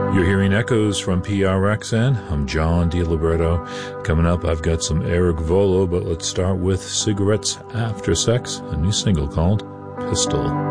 You're hearing echoes from PRXN. I'm John DiLiberto. Coming up, I've got some Eric Volo, but let's start with Cigarettes After Sex, a new single called Pistol.